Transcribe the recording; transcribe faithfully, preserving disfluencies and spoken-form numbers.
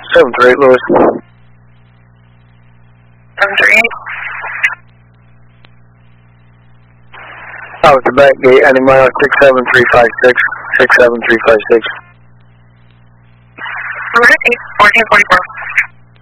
seven three eight, Lewis. seven three eight. Out at the back gate, any mile six seven three five six, six seven three five six. Alright, fourteen forty-four.